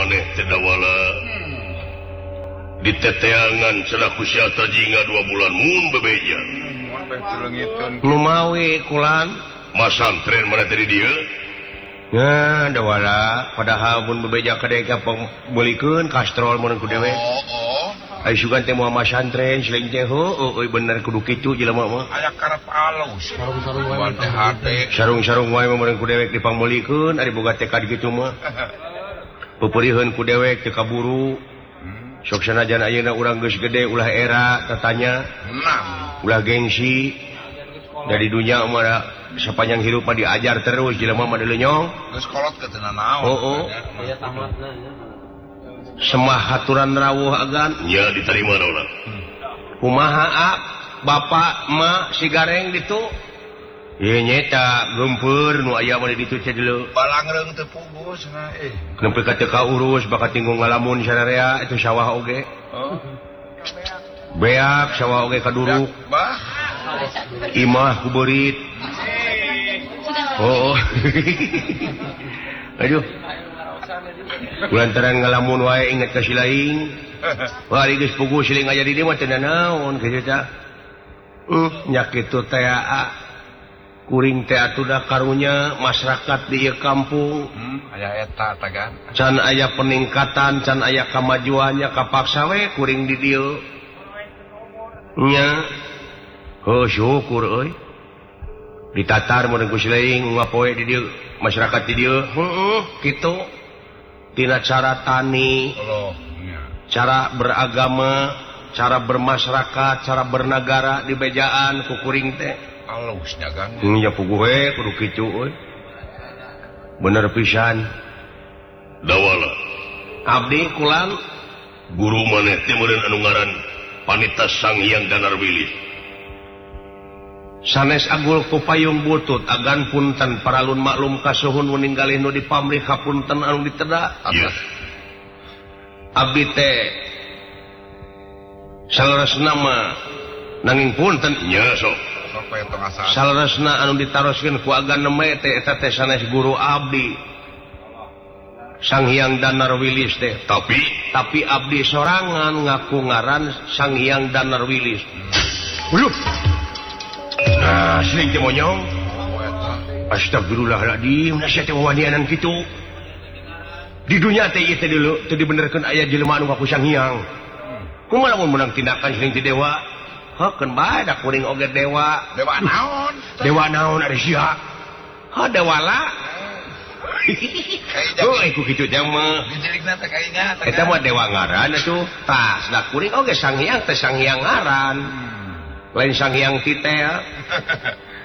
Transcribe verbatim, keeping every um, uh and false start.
maneh tedawala di teteangan cenah kusyata jinga dua bulan mun bebeja lumawi kulan masantren mana tadi dia ya dawala padahal mun bebeja kadeka pembelikeun kastrol mun ku dewe oh oh ai sugan teh moal masantren selain teh heuh euy bener kudu kitu jelema mah aya karep alus sarung-sarung wae teh hate sarung-sarung wae mun ku dewek dipangmeulikeun ari boga tekad kitu mah peupeurieun ku dewek teu kaburu sok sanajan ayeuna urang geus gede ulah era tatanya ulah gengsi dari dunia mah sapanjang hirup mah diajar terus jelema mah lenyong geus kolot ke teu naon oh oh aya tamatna semah haturan rawuh agan nya diterima naon kumaha ak bapak ma si gareng ditu ieu nyeta geumpeur nu aya mah ditu teh deuleu balangreung teu pugus na eh nempi ka teu kaurus bakat tinggung ngalamun sararea itu sawah oge oh beak sawah oge kaduruk bah imah ku beurit oh aduh kulantaran ngalamun wae inget ka si laing wah ari geus puguh siling aya di dieu mah teu naon kitu teh uh nya kitu teh kuring teh atuh da karunya masyarakat di ieu kampung hmm, aya eta tagan can aya peningkatan can aya kamajuannya kapaksa we kuring di dieu nya heuh syukur euy ditatar mun ku sileing ngapoe di dieu masyarakat di dieu heeh kitu tina cara tani Allah cara beragama cara bermasyarakat cara bernegara di bejaan ku kuring teh alus dagang nya puguh we kudu kitu euy bener pisan dawala abdi kulang guru maneh teh meureun anu ngaran Panita Sang Hyang Danar Wilis sanes agul ku payung butut agan punten paralun maklum kasuhun meninggalin nu di pamrih hapunten anu diteda yes abdi teh salaresna mah nanging punten nya sok sok we tong asal salaresna anu ditaroskeun ku agan neme teh eta teh sanes guru abdi Sang Hyang Danar Wilis teh tapi tapi abdi sorangan ngaku ngaran Sang Hyang Danar Wilis Wuh. Nah, sering teh monyong. Astagfirullahaladzim, nasihat teh wawanianan kitu. Di dunia teh ieu teh deuleu teu dibenerkeun aya jelema anu ngaku Sang Hyang. Kumaha lamun meunang tindakan sering ti dewa? Hakeun bae da kuring oge dewa. dewa naon Dewa naon ari sia? Ha dewala. Oh, iku kitu teh mah. dijelikna teh kaingat Eta mah dewa ngaran atuh. Tas da kuring oge Sang Hyang teh Sang Hyang ngaran. Lain Sang Hyang ti teh.